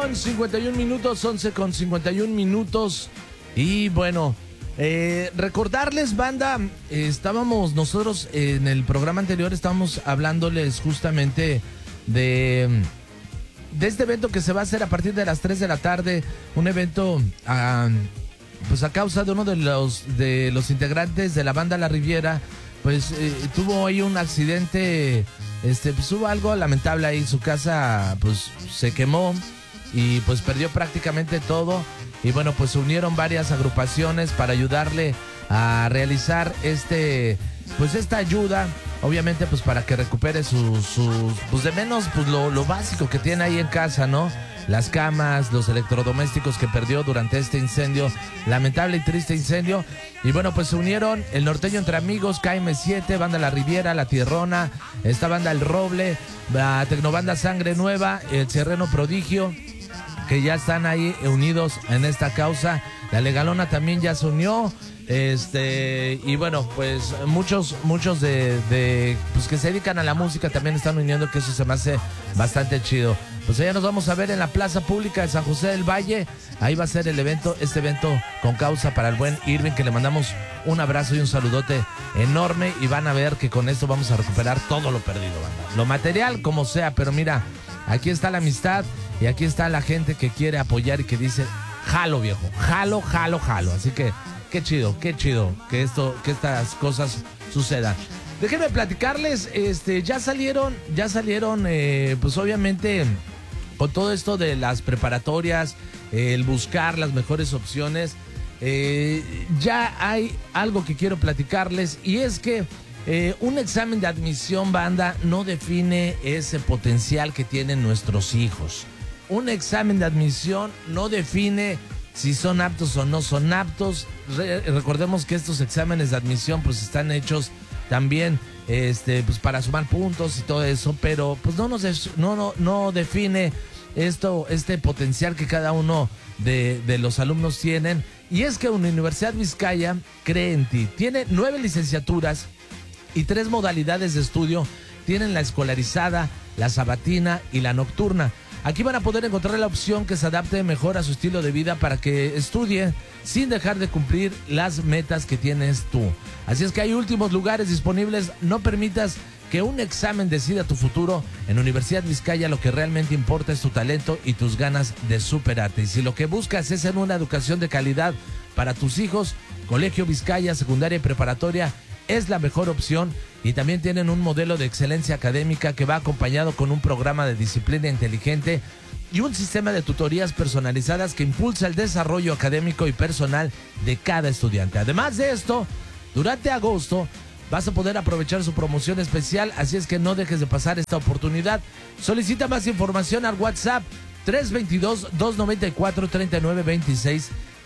11:51 minutos. Y bueno, recordarles, banda, estábamos nosotros en el programa anterior, estábamos hablándoles justamente de este evento que se va a hacer a partir de las 3 de la tarde, un evento pues a causa de uno de los integrantes de la banda La Riviera, pues tuvo ahí un accidente, pues hubo algo lamentable ahí, su casa pues se quemó y pues perdió prácticamente todo. Y bueno, pues se unieron varias agrupaciones para ayudarle a realizar esta ayuda, obviamente pues para que recupere pues de menos pues lo básico que tiene ahí en casa, ¿no? Las camas, los electrodomésticos que perdió durante este incendio, lamentable y triste incendio. Y bueno, pues se unieron El Norteño Entre Amigos, KM7, Banda La Riviera, La Tierrona, esta banda El Roble, la Tecnobanda Sangre Nueva, El Serreno Prodigio, que ya están ahí unidos en esta causa. La Legalona también ya se unió. Y bueno, pues muchos de pues que se dedican a la música también están uniendo, que eso se me hace bastante chido. Pues allá nos vamos a ver en la Plaza Pública de San José del Valle. Ahí va a ser este evento con causa para el buen Irving, que le mandamos un abrazo y un saludote enorme. Y van a ver que con esto vamos a recuperar todo lo perdido, banda. Lo material como sea, pero mira, aquí está la amistad y aquí está la gente que quiere apoyar y que dice, jalo viejo, jalo. Así que qué chido que estas cosas sucedan. Déjenme platicarles, ya salieron, pues obviamente con todo esto de las preparatorias, el buscar las mejores opciones, ya hay algo que quiero platicarles, y es que un examen de admisión, banda, no define ese potencial que tienen nuestros hijos. Un examen de admisión no define si son aptos o no son aptos. Recordemos que estos exámenes de admisión pues están hechos también pues para sumar puntos y todo eso, pero pues no define este potencial que cada uno de los alumnos tienen. Y es que Universidad Vizcaya cree en ti. Tiene 9 licenciaturas y 3 modalidades de estudio. Tienen la escolarizada, la sabatina y la nocturna. Aquí van a poder encontrar la opción que se adapte mejor a su estilo de vida para que estudie sin dejar de cumplir las metas que tienes tú. Así es que hay últimos lugares disponibles. No permitas que un examen decida tu futuro. En Universidad Vizcaya lo que realmente importa es tu talento y tus ganas de superarte. Y si lo que buscas es en una educación de calidad para tus hijos, Colegio Vizcaya, secundaria y preparatoria es la mejor opción. Y también tienen un modelo de excelencia académica que va acompañado con un programa de disciplina inteligente y un sistema de tutorías personalizadas que impulsa el desarrollo académico y personal de cada estudiante. Además de esto, durante agosto vas a poder aprovechar su promoción especial, así es que no dejes de pasar esta oportunidad. Solicita más información al WhatsApp 322-294-3926,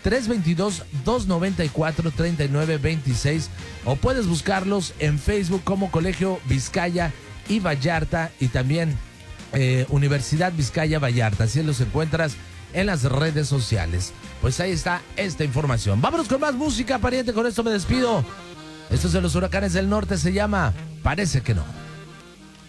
322-294-3926, o puedes buscarlos en Facebook como Colegio Vizcaya y Vallarta, y también Universidad Vizcaya Vallarta. Así los encuentras en las redes sociales. Pues ahí está esta información. Vámonos con más música, pariente. Con esto me despido. Esto es de los Huracanes del Norte, se llama Parece que no.